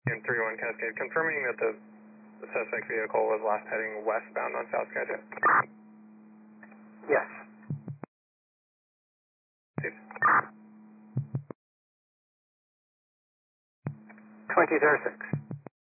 And 31 Cascade, confirming that the suspect vehicle was last heading westbound on South Skagit. Yes. 2006.